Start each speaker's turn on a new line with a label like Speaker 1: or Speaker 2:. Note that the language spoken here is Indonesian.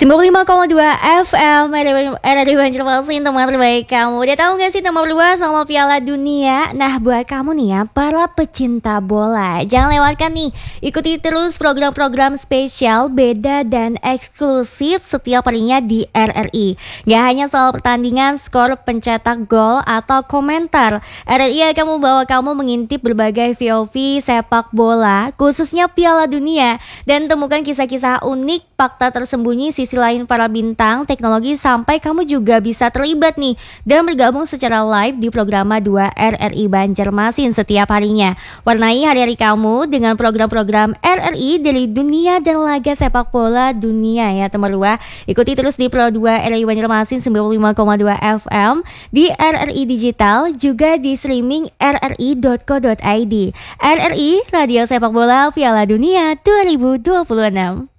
Speaker 1: 95,2 FM RRI Banjarmasin, teman terbaik kamu. Udah tahu gak sih nomor 2 sama Piala Dunia? Nah, buat kamu nih ya, para pecinta bola, jangan lewatkan nih. Ikuti terus program-program spesial, beda dan eksklusif setiap harinya di RRI. Gak hanya soal pertandingan, skor, pencetak gol, atau komentar. RRI akan membawa kamu mengintip berbagai VOV sepak bola, khususnya Piala Dunia. Dan temukan kisah-kisah unik, fakta tersembunyi, sisi lain para bintang, teknologi, sampai kamu juga bisa terlibat nih dan bergabung secara live di Programa 2 RRI Banjarmasin setiap harinya. Warnai hari-hari kamu dengan program-program RRI dari dunia dan laga sepak bola dunia ya teman dua. Ikuti terus di Pro 2 RRI Banjarmasin 95,2 FM, di RRI Digital, juga di streaming rri.co.id. RRI, Radio Sepak Bola Piala Dunia 2026.